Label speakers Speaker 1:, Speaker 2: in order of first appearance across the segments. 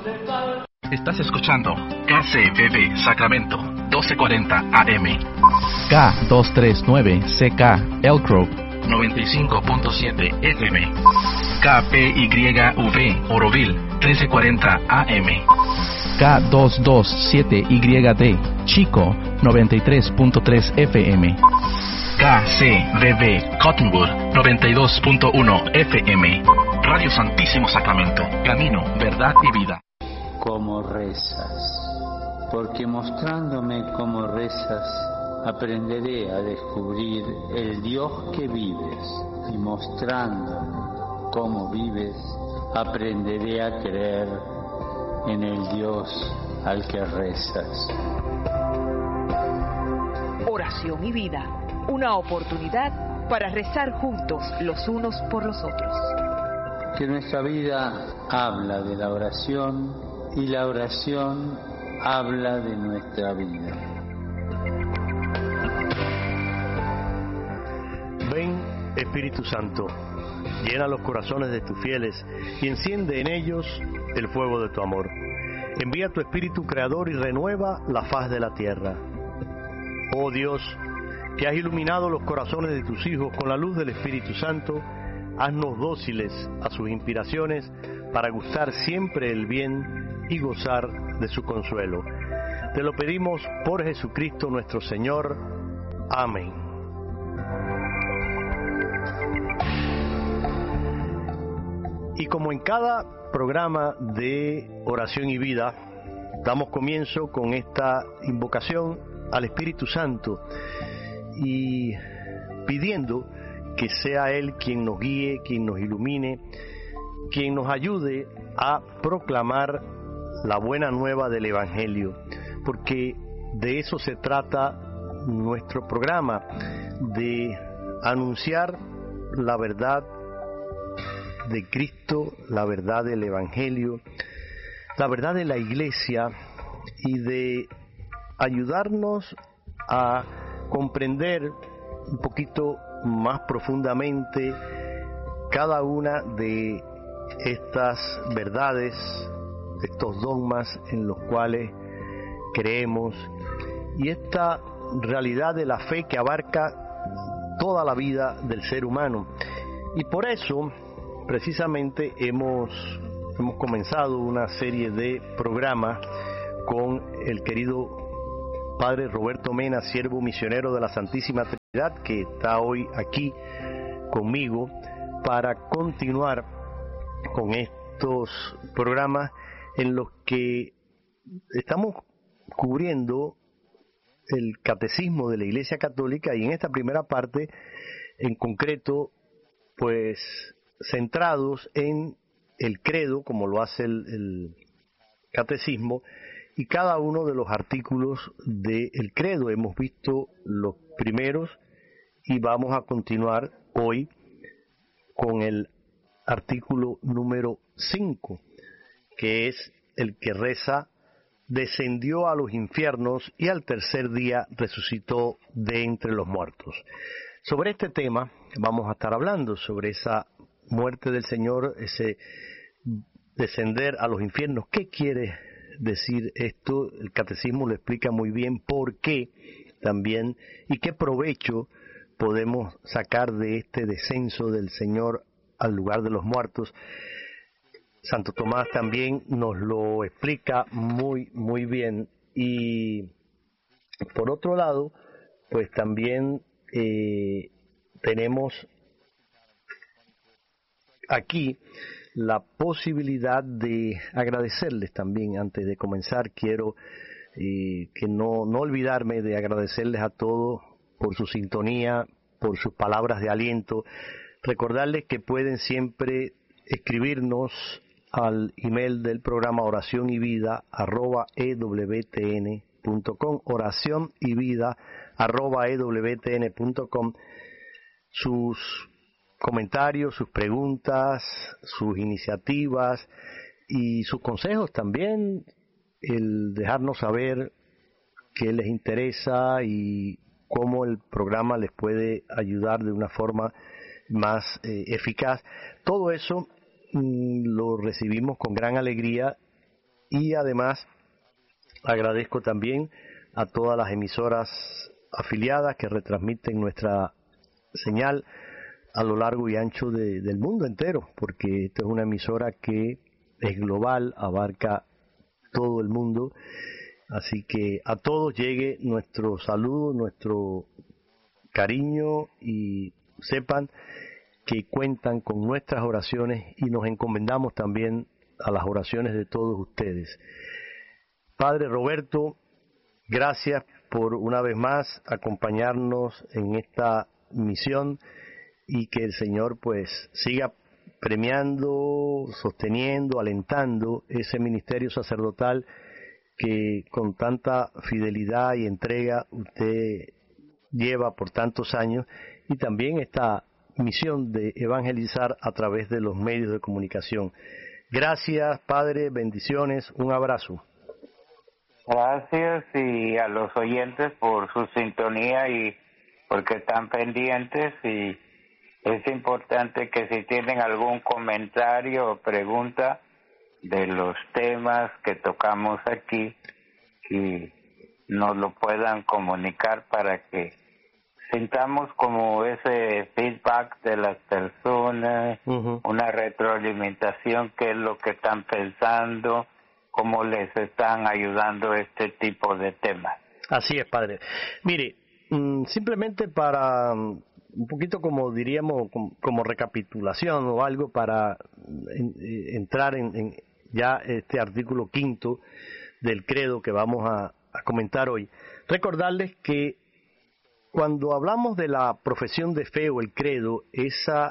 Speaker 1: Estás escuchando KCBB Sacramento 1240 AM,
Speaker 2: K239CK Elk Grove
Speaker 1: 95.7 FM, KPYV Oroville 1340 AM,
Speaker 2: K227YD Chico 93.3 FM,
Speaker 1: KCBB Cottonwood 92.1 FM, Radio Santísimo Sacramento, camino, verdad y vida.
Speaker 3: Cómo rezas, porque mostrándome cómo rezas, aprenderé a descubrir el Dios que vives, y mostrándome cómo vives, aprenderé a creer en el Dios al que rezas.
Speaker 4: Oración y vida, una oportunidad para rezar juntos los unos por los otros.
Speaker 3: Que nuestra vida habla de la oración y la oración habla de nuestra vida.
Speaker 5: Ven, Espíritu Santo, llena los corazones de tus fieles y enciende en ellos el fuego de tu amor. Envía tu Espíritu Creador y renueva la faz de la tierra. Oh Dios, que has iluminado los corazones de tus hijos con la luz del Espíritu Santo, haznos dóciles a sus inspiraciones para gustar siempre el bien y gozar de su consuelo. Te lo pedimos por Jesucristo nuestro Señor. Amén. Y como en cada programa de oración y vida, damos comienzo con esta invocación al Espíritu Santo y pidiendo que sea Él quien nos guíe, quien nos ilumine, quien nos ayude a proclamar la buena nueva del Evangelio, porque de eso se trata nuestro programa, de anunciar la verdad de Cristo, la verdad del Evangelio, la verdad de la Iglesia, y de ayudarnos a comprender un poquito más profundamente cada una de estas verdades, estos dogmas en los cuales creemos, y esta realidad de la fe que abarca toda la vida del ser humano. Y por eso precisamente hemos comenzado una serie de programas con el querido Padre Roberto Mena, siervo misionero de la Santísima Trinidad, que está hoy aquí conmigo para continuar con estos programas en los que estamos cubriendo el catecismo de la Iglesia Católica, y en esta primera parte en concreto pues centrados en el credo, como lo hace el catecismo, y cada uno de los artículos del credo. Hemos visto los primeros y vamos a continuar hoy con el artículo número 5, que es el que reza: descendió a los infiernos y al tercer día resucitó de entre los muertos. Sobre este tema vamos a estar hablando, sobre esa muerte del Señor, ese descender a los infiernos. ¿Qué quiere decir esto? El catecismo lo explica muy bien, por qué también, y qué provecho podemos sacar de este descenso del Señor al lugar de los muertos. Santo Tomás también nos lo explica muy bien. Y por otro lado, pues también tenemos aquí la posibilidad de agradecerles también. Antes de comenzar, quiero que no olvidarme de agradecerles a todos por su sintonía, por sus palabras de aliento. Recordarles que pueden siempre escribirnos al email del programa oracionyvida@ewtn.com, oracionyvida@ewtn.com, sus comentarios, sus preguntas, sus iniciativas y sus consejos también, el dejarnos saber qué les interesa y cómo el programa les puede ayudar de una forma más eficaz. Todo eso lo recibimos con gran alegría y además agradezco también a todas las emisoras afiliadas que retransmiten nuestra señal a lo largo y ancho del mundo entero, porque esta es una emisora que es global, abarca todo el mundo, así que a todos llegue nuestro saludo, nuestro cariño, y sepan que cuentan con nuestras oraciones y nos encomendamos también a las oraciones de todos ustedes. Padre Roberto, gracias por una vez más acompañarnos en esta misión, y que el Señor pues siga premiando, sosteniendo, alentando ese ministerio sacerdotal que con tanta fidelidad y entrega usted lleva por tantos años, y también esta misión de evangelizar a través de los medios de comunicación. Gracias, Padre, bendiciones, un abrazo.
Speaker 6: Gracias, y a los oyentes por su sintonía y porque están pendientes, y es importante que si tienen algún comentario o pregunta de los temas que tocamos aquí, que nos lo puedan comunicar para que sintamos como ese feedback de las personas, una retroalimentación, qué es lo que están pensando, cómo les están ayudando este tipo de temas.
Speaker 5: Así es, Padre. Mire, simplemente para un poquito, como diríamos, como recapitulación o algo para entrar en ya este artículo 5 del credo que vamos a comentar hoy. Recordarles que cuando hablamos de la profesión de fe o el credo, esa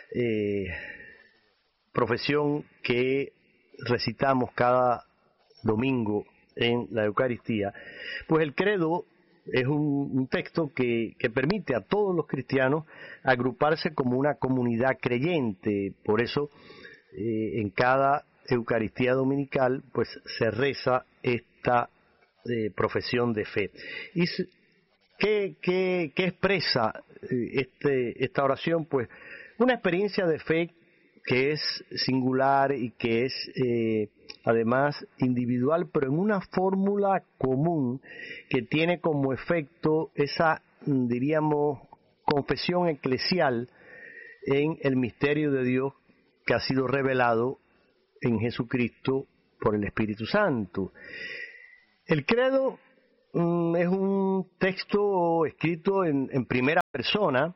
Speaker 5: profesión que recitamos cada domingo en la Eucaristía, pues el credo es un texto que permite a todos los cristianos agruparse como una comunidad creyente. Por eso en cada Eucaristía dominical pues se reza esta profesión de fe. ¿Y qué expresa esta oración? Pues una experiencia de fe que es singular y que es además individual, pero en una fórmula común que tiene como efecto esa, diríamos, confesión eclesial en el misterio de Dios que ha sido revelado en Jesucristo por el Espíritu Santo. El credo es un texto escrito en primera persona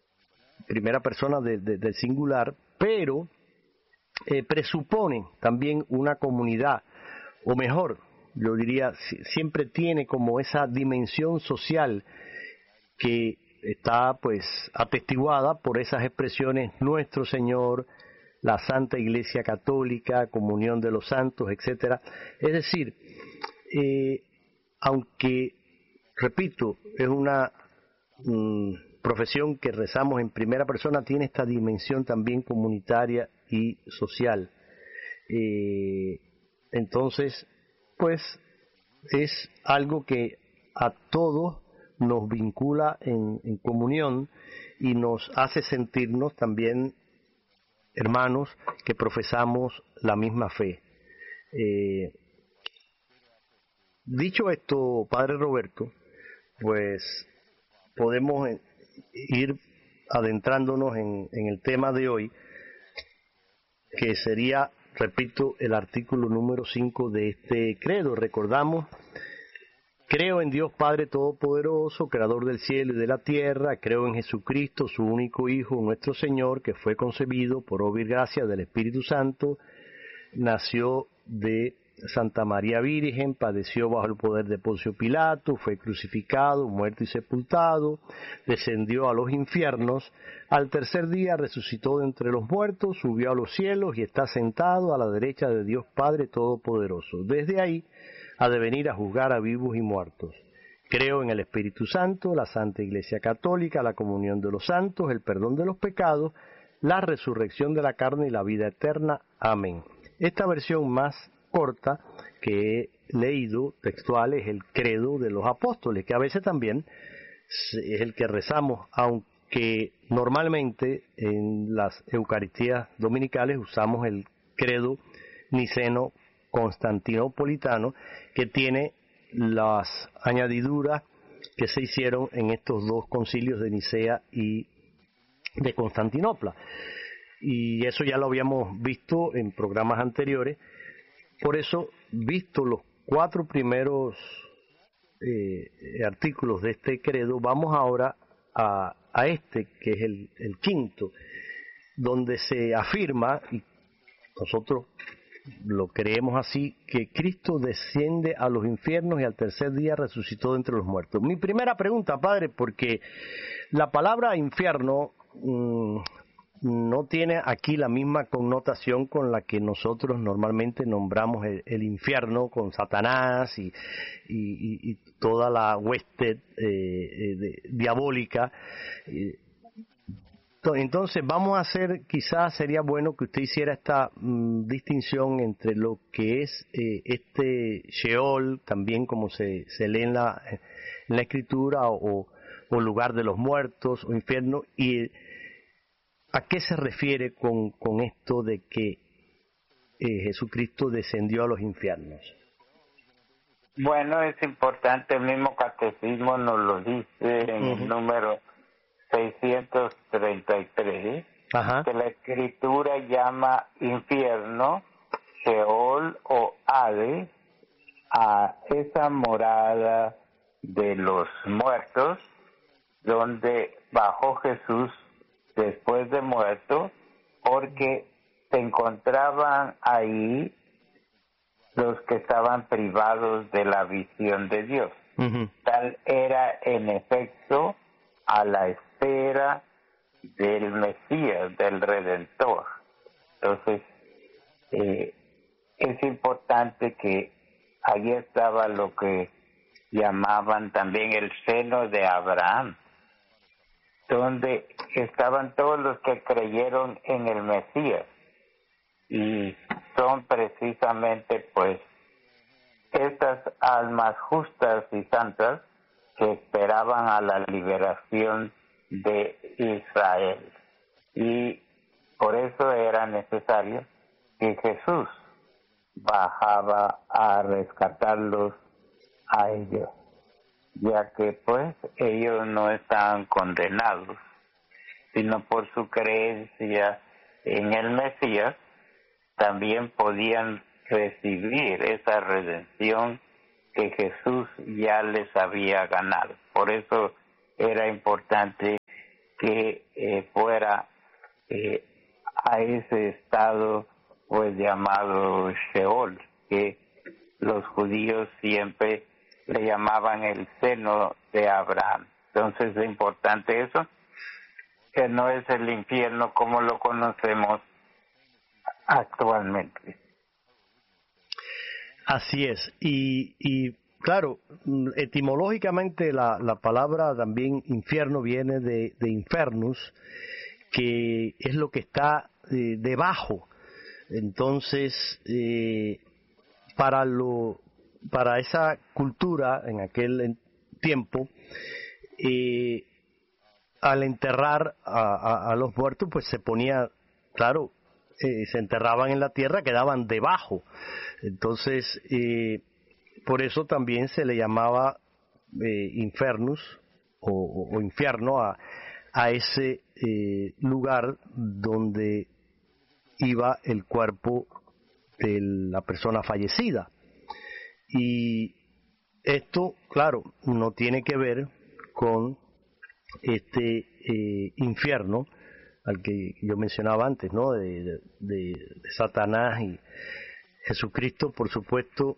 Speaker 5: del singular, pero presupone también una comunidad, o mejor, yo diría, siempre tiene como esa dimensión social que está pues atestiguada por esas expresiones: nuestro Señor, la Santa Iglesia Católica, comunión de los santos, etcétera. Es decir, aunque, repito, es una profesión que rezamos en primera persona, tiene esta dimensión también comunitaria y social. Entonces, pues es algo que a todos nos vincula en comunión y nos hace sentirnos también hermanos que profesamos la misma fe. Dicho esto, Padre Roberto, pues podemos ir adentrándonos en el tema de hoy, que sería, repito, el artículo número 5 de este credo. Recordamos: creo en Dios Padre Todopoderoso, Creador del cielo y de la tierra. Creo en Jesucristo, su único Hijo, nuestro Señor, que fue concebido por obra y gracia del Espíritu Santo, nació de Santa María Virgen, padeció bajo el poder de Poncio Pilato, fue crucificado, muerto y sepultado, descendió a los infiernos, al tercer día resucitó de entre los muertos, subió a los cielos y está sentado a la derecha de Dios Padre Todopoderoso. Desde ahí ha de venir a juzgar a vivos y muertos. Creo en el Espíritu Santo, la Santa Iglesia Católica, la comunión de los santos, el perdón de los pecados, la resurrección de la carne y la vida eterna. Amén. Esta versión más corta que he leído textual es el credo de los apóstoles, que a veces también es el que rezamos, aunque normalmente en las Eucaristías dominicales usamos el credo niceno constantinopolitano, que tiene las añadiduras que se hicieron en estos dos concilios de Nicea y de Constantinopla. Y eso ya lo habíamos visto en programas anteriores. Por eso, visto los 4 primeros artículos de este credo, vamos ahora a este, que es el quinto, donde se afirma, y nosotros lo creemos así, que Cristo desciende a los infiernos y al tercer día resucitó de entre los muertos. Mi primera pregunta, padre, porque la palabra infierno no tiene aquí la misma connotación con la que nosotros normalmente nombramos el infierno, con Satanás y toda la hueste diabólica. Entonces vamos a hacer, quizás sería bueno que usted hiciera esta distinción entre lo que es este Sheol, también como se lee en la escritura, o lugar de los muertos, o infierno, y ¿a qué se refiere con esto de que Jesucristo descendió a los infiernos?
Speaker 6: Bueno, es importante, el mismo catecismo nos lo dice en el número 633, que la escritura llama infierno, Sheol o Hades, a esa morada de los muertos, donde bajó Jesús después de muerto, porque se encontraban ahí los que estaban privados de la visión de Dios. Tal era en efecto a la espera del Mesías, del Redentor. Entonces, es importante que allí estaba lo que llamaban también el seno de Abraham, donde estaban todos los que creyeron en el Mesías, y son precisamente pues estas almas justas y santas que esperaban a la liberación de Israel, y por eso era necesario que Jesús bajaba a rescatarlos a ellos, ya que pues ellos no estaban condenados, sino por su creencia en el Mesías también podían recibir esa redención que Jesús ya les había ganado. Por eso era importante que fuera a ese estado pues llamado Sheol, que los judíos siempre le llamaban el seno de Abraham. Entonces es importante eso, que no es el infierno como lo conocemos actualmente.
Speaker 5: Así es, y claro, etimológicamente la palabra también infierno viene de infernus, que es lo que está debajo. Entonces, para esa cultura en aquel tiempo, al enterrar a los muertos, pues se ponía, claro, se enterraban en la tierra, quedaban debajo. Entonces, por eso también se le llamaba infernus o infierno a ese lugar donde iba el cuerpo de la persona fallecida. Y esto, claro, no tiene que ver con este infierno al que yo mencionaba antes, ¿no? De Satanás y Jesucristo, por supuesto,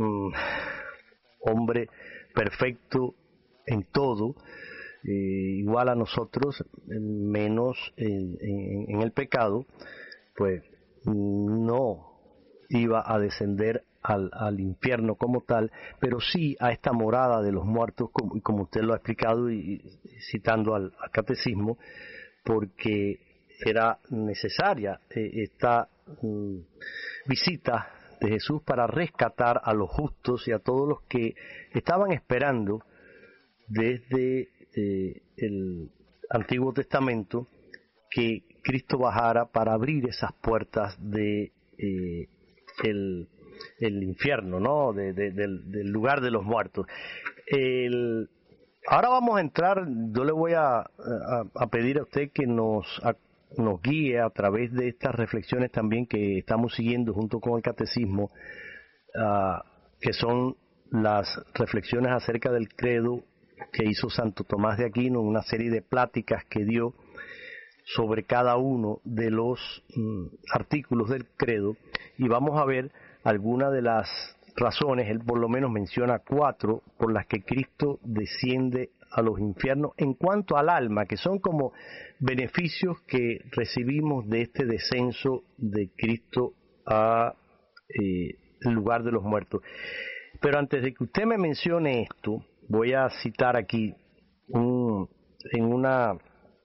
Speaker 5: hombre perfecto en todo, igual a nosotros, menos en el pecado, pues no iba a descender al infierno como tal, pero sí a esta morada de los muertos, como usted lo ha explicado y citando al catecismo, porque era necesaria esta visita de Jesús para rescatar a los justos y a todos los que estaban esperando desde el Antiguo Testamento que Cristo bajara para abrir esas puertas de el el infierno, ¿no? Del lugar de los muertos. Ahora vamos a entrar, yo le voy a pedir a usted que nos guíe a través de estas reflexiones también que estamos siguiendo junto con el catecismo, que son las reflexiones acerca del credo que hizo Santo Tomás de Aquino, una serie de pláticas que dio sobre cada uno de los artículos del credo, y vamos a ver algunas de las razones. Él por lo menos menciona 4 por las que Cristo desciende a los infiernos en cuanto al alma, que son como beneficios que recibimos de este descenso de Cristo a el lugar de los muertos. Pero antes de que usted me mencione esto, voy a citar aquí en una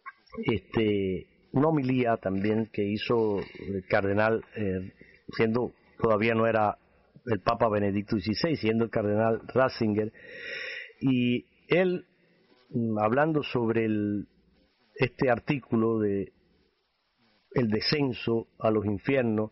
Speaker 5: homilía también que hizo el cardenal, todavía no era el Papa Benedicto XVI, siendo el cardenal Ratzinger, y él, hablando sobre este artículo de el descenso a los infiernos,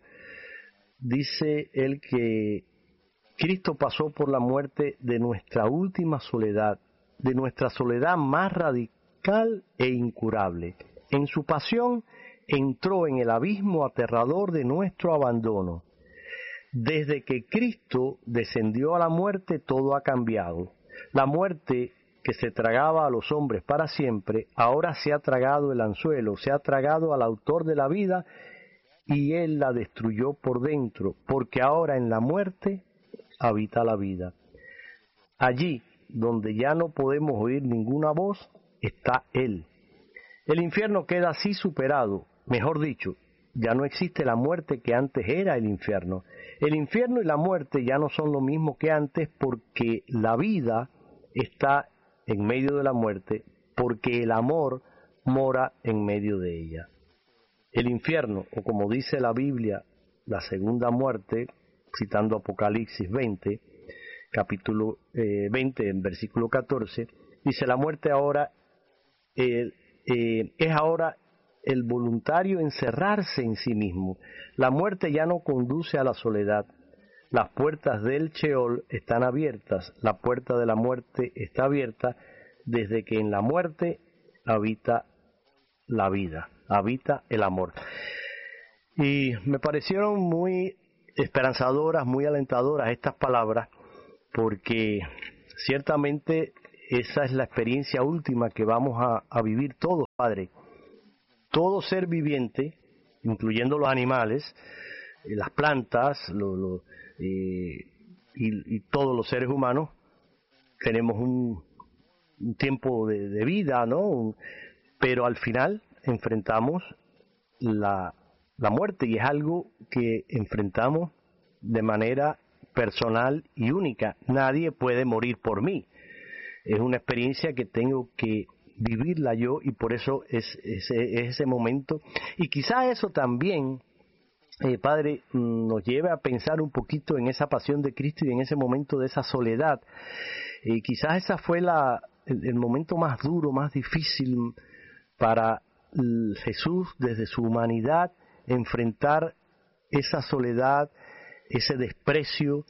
Speaker 5: dice él que Cristo pasó por la muerte de nuestra última soledad, de nuestra soledad más radical e incurable. En su pasión entró en el abismo aterrador de nuestro abandono. Desde que Cristo descendió a la muerte, todo ha cambiado. La muerte que se tragaba a los hombres para siempre, ahora se ha tragado el anzuelo, se ha tragado al autor de la vida, y él la destruyó por dentro, porque ahora en la muerte habita la vida. Allí, donde ya no podemos oír ninguna voz, está él. El infierno queda así superado, mejor dicho, ya no existe la muerte que antes era el infierno. El infierno y la muerte ya no son lo mismo que antes, porque la vida está en medio de la muerte, porque el amor mora en medio de ella. El infierno, o como dice la Biblia, la segunda muerte, citando Apocalipsis 20, capítulo 20, en versículo 14, dice: la muerte ahora es ahora el voluntario encerrarse en sí mismo. La muerte ya no conduce a la soledad. Las puertas del Sheol están abiertas. La puerta de la muerte está abierta desde que en la muerte habita la vida, habita el amor. Y me parecieron muy esperanzadoras, muy alentadoras estas palabras, porque ciertamente esa es la experiencia última que vamos a vivir todos, Padre. Todo ser viviente, incluyendo los animales, las plantas, y todos los seres humanos, tenemos un tiempo de vida, ¿no? Pero al final enfrentamos la muerte, y es algo que enfrentamos de manera personal y única. Nadie puede morir por mí. Es una experiencia que tengo que vivirla yo, y por eso es ese momento. Y quizá eso también, Padre, nos lleve a pensar un poquito en esa pasión de Cristo y en ese momento de esa soledad. Quizás esa fue el momento más duro, más difícil para Jesús desde su humanidad, enfrentar esa soledad, ese desprecio,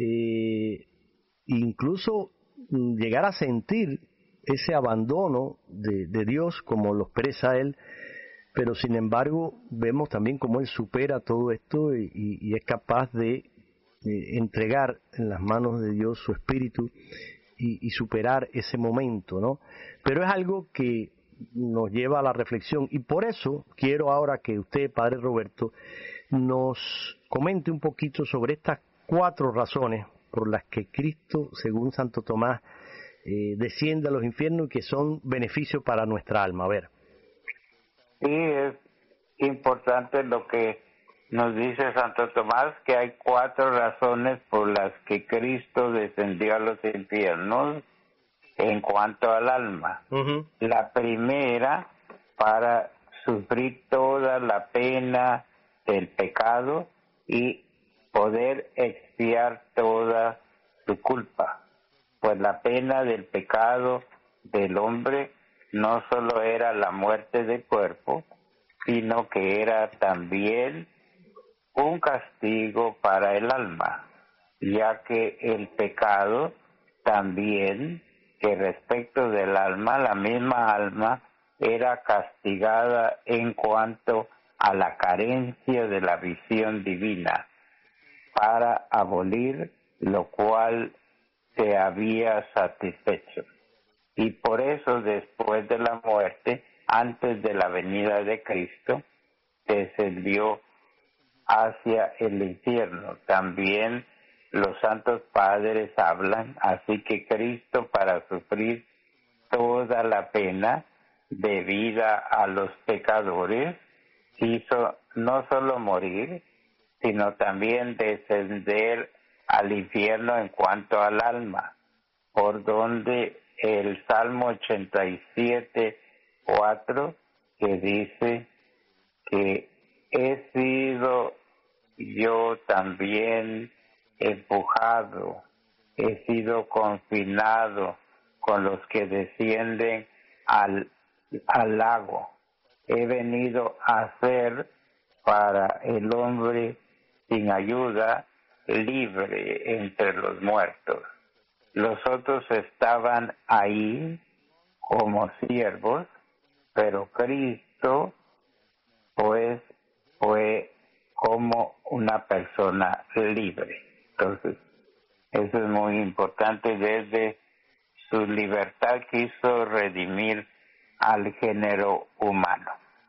Speaker 5: incluso llegar a sentir ese abandono de Dios, como lo expresa él. Pero sin embargo vemos también cómo él supera todo esto y es capaz de entregar en las manos de Dios su espíritu y superar ese momento, ¿no? Pero es algo que nos lleva a la reflexión, y por eso quiero ahora que usted, Padre Roberto, nos comente un poquito sobre estas 4 razones por las que Cristo, según Santo Tomás, desciende a los infiernos y que son beneficios para nuestra alma. A ver.
Speaker 6: Sí, es importante lo que nos dice Santo Tomás, que hay 4 razones por las que Cristo descendió a los infiernos en cuanto al alma. Uh-huh. La primera, para sufrir toda la pena del pecado y poder expiar toda su culpa. Pues la pena del pecado del hombre no solo era la muerte del cuerpo, sino que era también un castigo para el alma. ya que el pecado también, que respecto del alma, la misma alma era castigada en cuanto a la carencia de la visión divina, para abolir lo cual se había satisfecho. Y por eso, después de la muerte, antes de la venida de Cristo, descendió hacia el infierno. También los santos padres hablan, así que Cristo, para sufrir toda la pena debida a los pecadores, quiso no solo morir, sino también descender al infierno en cuanto al alma, por donde el Salmo 87:4, que dice que he sido yo también empujado, he sido confinado con los que descienden al lago. He venido a ser para el hombre sin ayuda, libre entre los muertos. Los otros estaban ahí como siervos, pero Cristo pues fue como una persona libre. Entonces, eso es muy importante. Desde su libertad quiso redimir al género humano.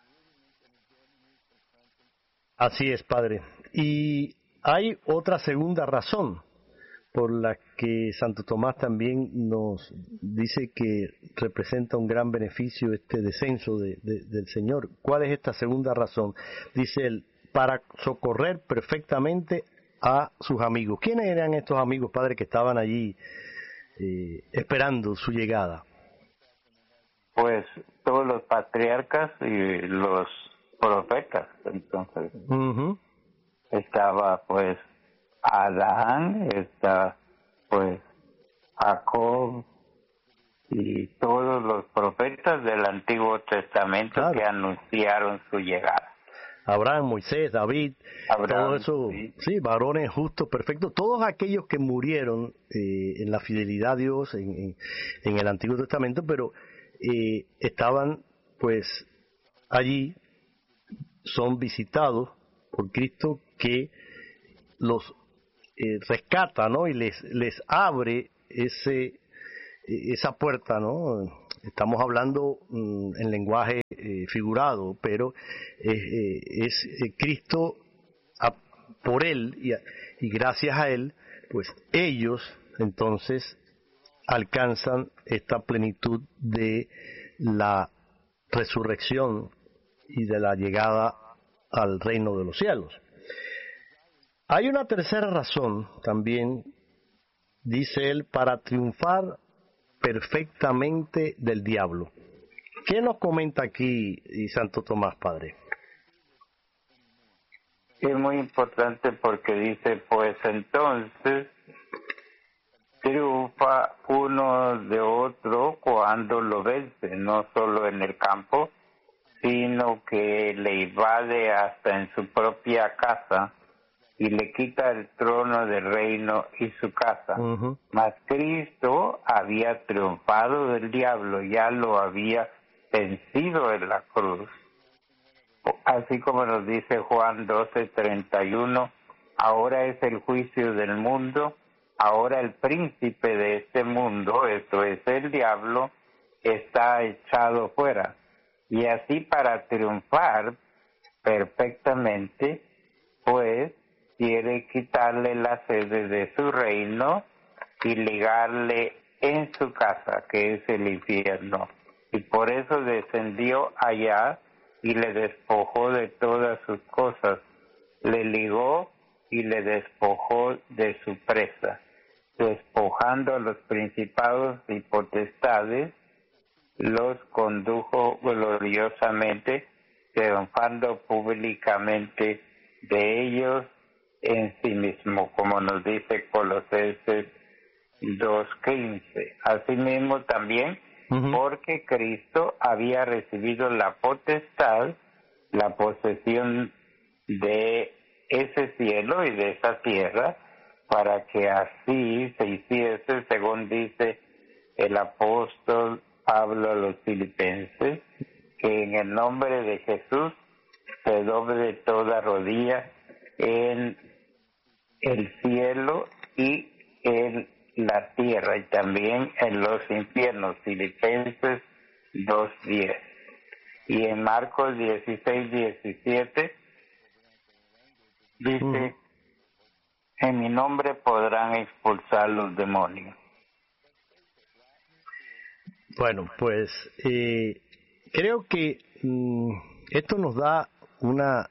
Speaker 5: Así es, Padre. Y hay otra segunda razón por la que Santo Tomás también nos dice que representa un gran beneficio este descenso del Señor. ¿Cuál es esta segunda razón? Dice él, para socorrer perfectamente a sus amigos. ¿Quiénes eran estos amigos, Padre, que estaban allí esperando su llegada?
Speaker 6: Pues todos los patriarcas y los profetas. Entonces, estaba pues Adán, está pues Jacob y todos los profetas del Antiguo Testamento, claro, que anunciaron su llegada.
Speaker 5: Abraham, Moisés, David, todo eso, sí, varones justos, perfectos, todos aquellos que murieron en la fidelidad a Dios en el Antiguo Testamento, pero estaban pues allí, son visitados por Cristo, que los rescata, ¿no? Y les abre esa puerta, ¿no? Estamos hablando en lenguaje figurado, pero es Cristo, por él y gracias a él, pues ellos entonces alcanzan esta plenitud de la resurrección y de la llegada al reino de los cielos. Hay una tercera razón también, dice él, para triunfar perfectamente del diablo. ¿Qué nos comenta aquí Santo Tomás, Padre?
Speaker 6: Es muy importante porque dice, pues entonces triunfa uno de otro cuando lo vence, no solo en el campo, sino que le invade hasta en su propia casa y le quita el trono del reino y su casa. Mas Cristo había triunfado del diablo, ya lo había vencido en la cruz. Así como nos dice Juan 12:31, ahora es el juicio del mundo, ahora el príncipe de este mundo, esto es el diablo, está echado fuera. Y así, para triunfar perfectamente, pues quiere quitarle la sede de su reino y ligarle en su casa, que es el infierno. Y por eso descendió allá y le despojó de todas sus cosas. Le ligó y le despojó de su presa, despojando a los principados y potestades, los condujo gloriosamente, triunfando públicamente de ellos en sí mismo, como nos dice Colosenses 2:15. Asimismo también, porque Cristo había recibido la potestad, la posesión de ese cielo y de esa tierra, para que así se hiciese, según dice el apóstol Pablo a los filipenses, que en el nombre de Jesús se doble toda rodilla en el cielo y en la tierra y también en los infiernos. Filipenses 2:10. Y en Marcos 16:17 dice, en mi nombre podrán expulsar los demonios.
Speaker 5: Bueno, pues creo que esto nos da una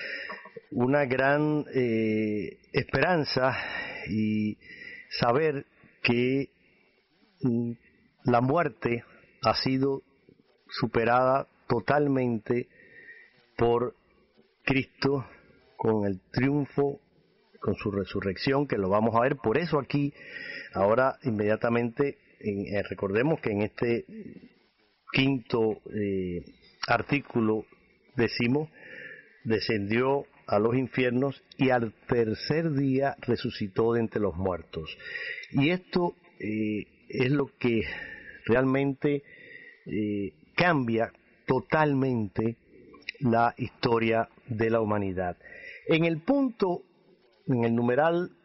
Speaker 5: gran esperanza y saber que la muerte ha sido superada totalmente por Cristo con el triunfo, con su resurrección, que lo vamos a ver. Por eso aquí, ahora inmediatamente, recordemos que en este quinto artículo decimos, descendió a los infiernos y al tercer día resucitó de entre los muertos. Y esto es lo que realmente cambia totalmente la historia de la humanidad. En el numeral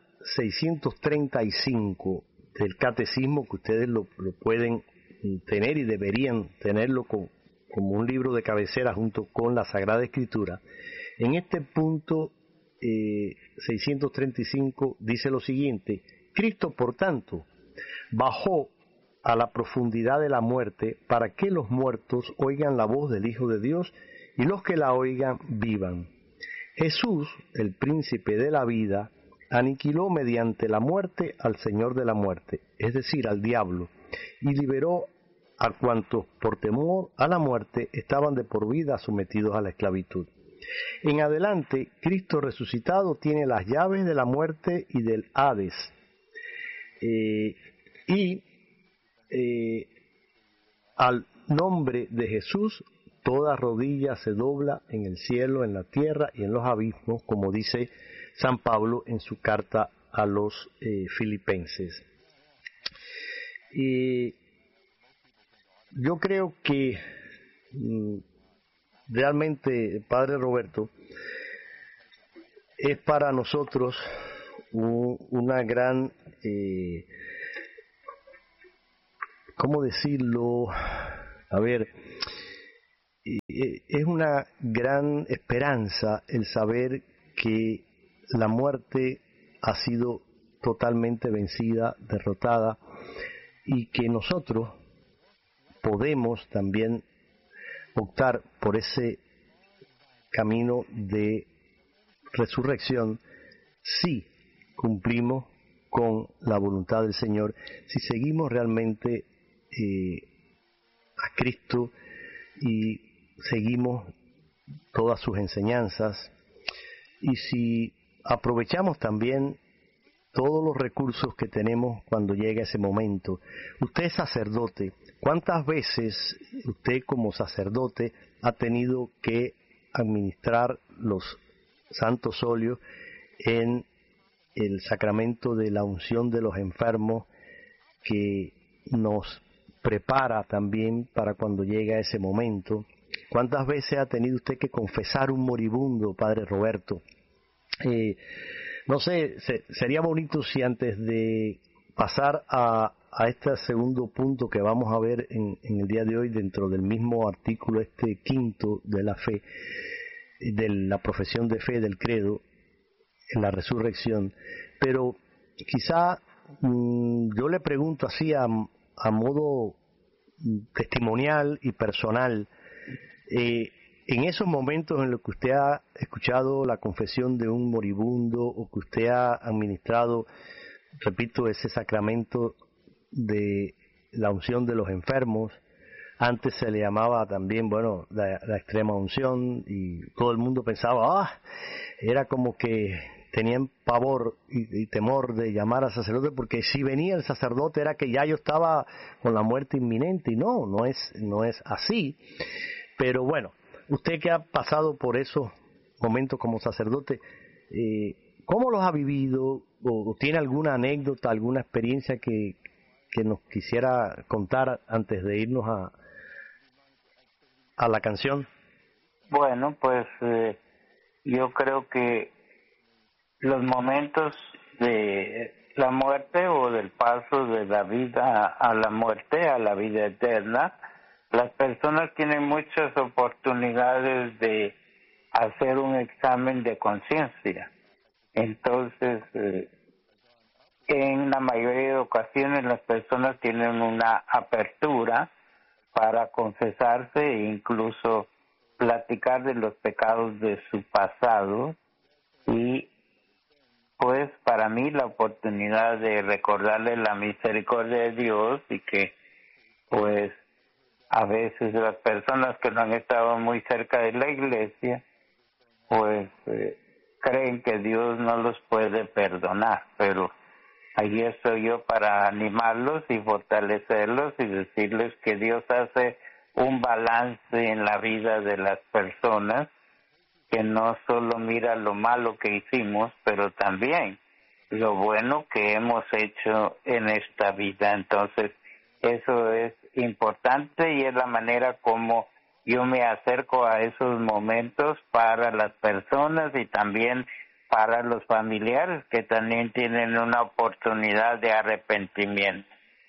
Speaker 5: 635 del catecismo, que ustedes lo pueden tener y deberían tenerlo como un libro de cabecera junto con la Sagrada Escritura, en este punto 635 dice lo siguiente: Cristo, por tanto, bajó a la profundidad de la muerte para que los muertos oigan la voz del Hijo de Dios y los que la oigan vivan. Jesús, el príncipe de la vida, aniquiló mediante la muerte al Señor de la muerte, es decir, al diablo, y liberó a cuantos por temor a la muerte estaban de por vida sometidos a la esclavitud. En adelante, Cristo resucitado tiene las llaves de la muerte y del Hades, al nombre de Jesús toda rodilla se dobla en el cielo, en la tierra y en los abismos, como dice San Pablo en su carta a los filipenses. Y yo creo que realmente, Padre Roberto, es para nosotros una gran, ¿cómo decirlo? A ver, es una gran esperanza el saber que la muerte ha sido totalmente vencida, derrotada, y que nosotros podemos también optar por ese camino de resurrección si cumplimos con la voluntad del Señor, si seguimos realmente a Cristo y seguimos todas sus enseñanzas, y si aprovechamos también todos los recursos que tenemos cuando llega ese momento. Usted es sacerdote. ¿Cuántas veces usted como sacerdote ha tenido que administrar los santos óleos en el sacramento de la unción de los enfermos, que nos prepara también para cuando llega ese momento? ¿Cuántas veces ha tenido usted que confesar un moribundo, Padre Roberto? No sé, sería bonito si antes de pasar a este segundo punto que vamos a ver en el día de hoy, dentro del mismo artículo este quinto de la fe, de la profesión de fe del credo, en la resurrección, pero quizá yo le pregunto así a modo testimonial y personal, en esos momentos en los que usted ha escuchado la confesión de un moribundo, o que usted ha administrado, repito, ese sacramento de la unción de los enfermos, antes se le llamaba también, bueno, la extrema unción, y todo el mundo pensaba, era como que tenían pavor y temor de llamar al sacerdote, porque si venía el sacerdote era que ya yo estaba con la muerte inminente, y no es así. Pero bueno, usted que ha pasado por esos momentos como sacerdote, ¿Cómo los ha vivido? ¿O tiene alguna anécdota, alguna experiencia que nos quisiera contar antes de irnos a la canción?
Speaker 6: Bueno, pues yo creo que los momentos de la muerte o del paso de la vida a la muerte, a la vida eterna, las personas tienen muchas oportunidades de hacer un examen de conciencia. Entonces, en la mayoría de ocasiones las personas tienen una apertura para confesarse e incluso platicar de los pecados de su pasado, y pues para mí la oportunidad de recordarle la misericordia de Dios, y que pues a veces las personas que no han estado muy cerca de la iglesia pues creen que Dios no los puede perdonar, pero allí estoy yo para animarlos y fortalecerlos y decirles que Dios hace un balance en la vida de las personas, que no solo mira lo malo que hicimos, pero también lo bueno que hemos hecho en esta vida. Entonces, eso es importante y es la manera como yo me acerco a esos momentos para las personas y también para los familiares que también tienen una oportunidad de arrepentimiento.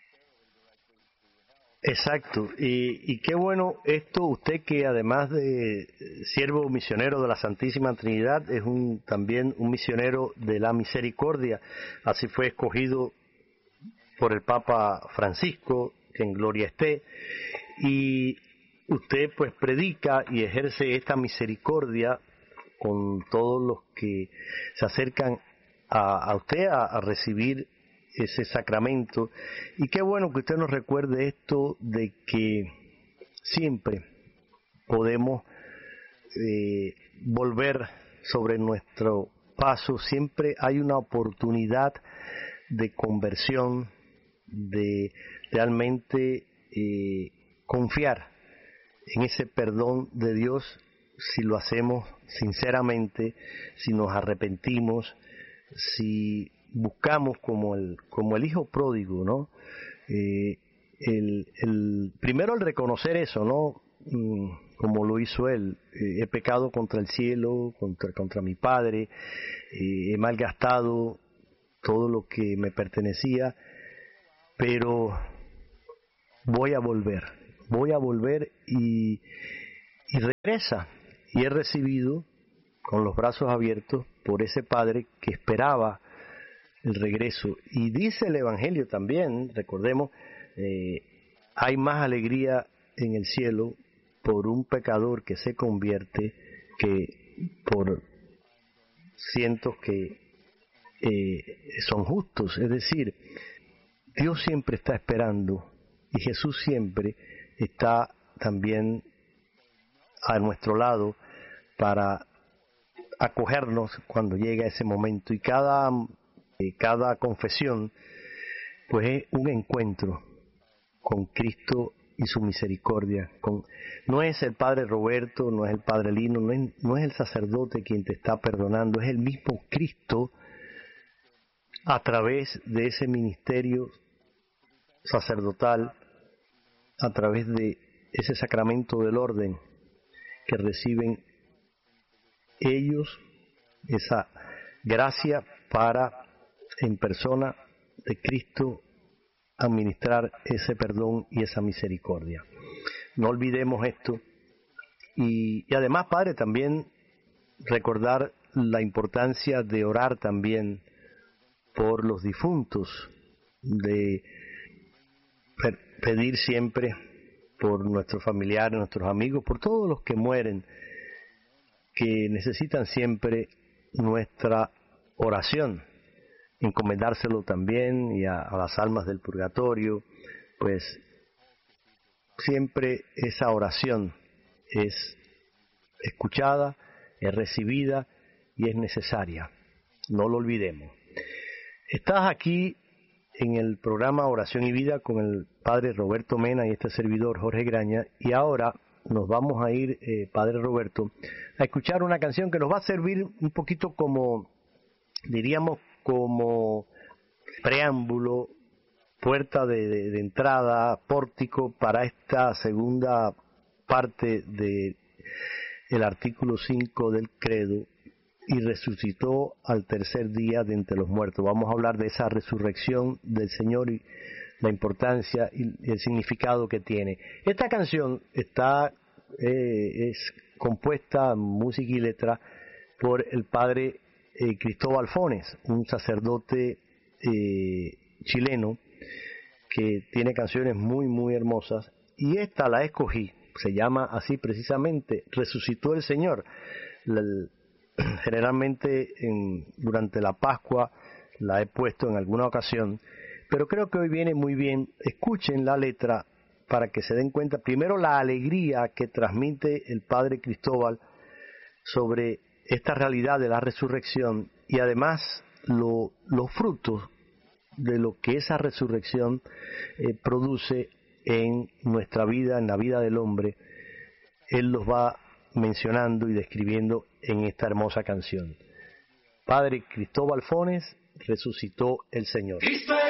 Speaker 5: Exacto, y qué bueno esto, usted que además de siervo misionero de la Santísima Trinidad es también un misionero de la misericordia. Así fue escogido por el Papa Francisco, que en gloria esté, y usted pues predica y ejerce esta misericordia con todos los que se acercan a usted a recibir ese sacramento. Y qué bueno que usted nos recuerde esto de que siempre podemos volver sobre nuestro paso, siempre hay una oportunidad de conversión, de realmente confiar en ese perdón de Dios si lo hacemos sinceramente, si nos arrepentimos, si buscamos como el hijo pródigo, ¿no? Primero el reconocer eso, ¿no? Como lo hizo él, he pecado contra el cielo, contra mi padre, he malgastado todo lo que me pertenecía, pero voy a volver y regresa, y he recibido con los brazos abiertos por ese padre que esperaba el regreso. Y dice el Evangelio también, recordemos, hay más alegría en el cielo por un pecador que se convierte que por cientos que son justos. Es decir, Dios siempre está esperando y Jesús siempre está también a nuestro lado para acogernos cuando llega ese momento. Y cada confesión pues es un encuentro con Cristo y su misericordia. No es el Padre Roberto, no es el Padre Lino, no es el sacerdote quien te está perdonando, es el mismo Cristo a través de ese ministerio sacerdotal, a través de ese sacramento del orden que reciben ellos, esa gracia para en persona de Cristo administrar ese perdón y esa misericordia. No olvidemos esto. Y además, Padre, también recordar la importancia de orar también por los difuntos, de pedir siempre por nuestros familiares, nuestros amigos, por todos los que mueren, que necesitan siempre nuestra oración, encomendárselo también y a las almas del purgatorio, pues siempre esa oración es escuchada, es recibida y es necesaria. No lo olvidemos. Estás aquí en el programa Oración y Vida con el Padre Roberto Mena y este servidor Jorge Graña, y ahora nos vamos a ir, Padre Roberto, a escuchar una canción que nos va a servir un poquito como diríamos como preámbulo, puerta de entrada, pórtico para esta segunda parte de el artículo 5 del credo, y resucitó al tercer día de entre los muertos. Vamos a hablar de esa resurrección del Señor y la importancia y el significado que tiene. Esta canción es compuesta, música y letra, por el padre Cristóbal Fones, un sacerdote chileno que tiene canciones muy muy hermosas, y esta la escogí, se llama así precisamente, Resucitó el Señor. Generalmente durante la Pascua la he puesto en alguna ocasión, pero creo que hoy viene muy bien. Escuchen la letra para que se den cuenta primero la alegría que transmite el padre Cristóbal sobre esta realidad de la resurrección, y además los frutos de lo que esa resurrección produce en nuestra vida, en la vida del hombre. Él los va mencionando y describiendo en esta hermosa canción. Padre Cristóbal Fones, Resucitó el Señor.
Speaker 7: Cristo